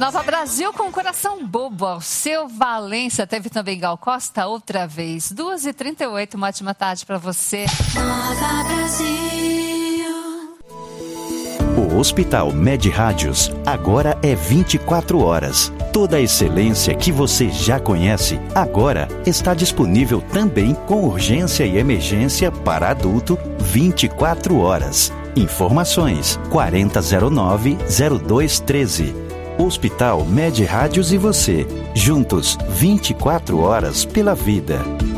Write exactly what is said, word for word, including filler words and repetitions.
Nova Brasil com coração bobo. Ao seu Valência. Teve também Gal Costa outra vez. duas e trinta e oito, uma ótima tarde para você. Nova Brasil. O Hospital Med Rádios agora é vinte e quatro horas. Toda a excelência que você já conhece, agora está disponível também com urgência e emergência para adulto vinte e quatro horas. Informações quarenta zero nove zero dois treze. Hospital Med Rádios e você, juntos vinte e quatro horas pela vida.